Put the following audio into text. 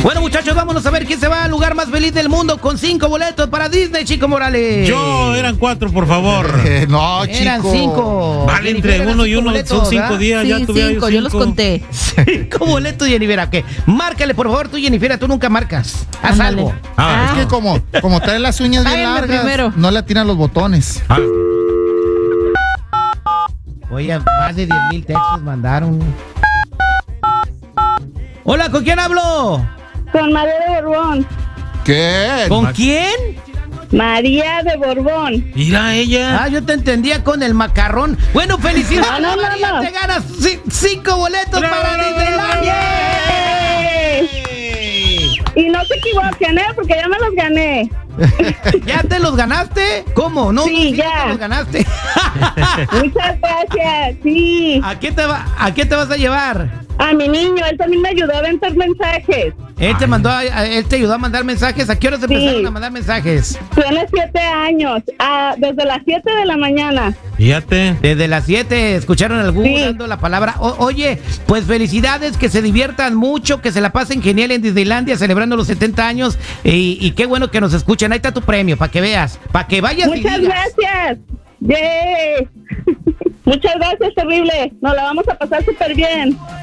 Bueno, muchachos, vámonos a ver quién se va al lugar más feliz del mundo con 5 boletos para Disney, Chico Morales. Yo, eran 4, por favor. No, chico. Eran 5. Vale, entre uno y uno son 5 días. Sí, ya tuve 5, yo los conté. 5 boletos, Jennifer. ¿Qué? Márcale, por favor, tú, Jennifer, tú nunca marcas. Haz Ándale. algo. Es que como trae las uñas bien Páguenme largas, primero. no le atiran los botones. Oye, más de 10,000 textos mandaron. Hola, ¿con quién hablo? Con María de Borbón. ¿Qué? ¿Con quién? María de Borbón. Mira ella. Ah, yo te entendía con el macarrón. Bueno, felicidades, No, María, no. te ganas 5 boletos para Disneylandia. Y no se equivoquen, porque ya me los gané. ¿Ya te los ganaste? ¿Cómo? No, Sí, no, ya. te los ganaste. Muchas gracias, sí. ¿A qué te vas a llevar? A mi niño, él también me ayudó a vender mensajes. Él te ayudó a mandar mensajes. ¿A qué horas empezaron a mandar mensajes? Tiene 7 años, desde las 7 de la mañana. Fíjate. Desde las 7 escucharon al Google Sí. dando la palabra. Oye, pues felicidades, que se diviertan mucho, que se la pasen genial en Disneylandia celebrando los 70 años. Y qué bueno que nos escuchen. Ahí está tu premio, para que veas, para que vayas y Muchas digas. gracias. ¡Yay! Muchas gracias, terrible. Nos la vamos a pasar súper bien.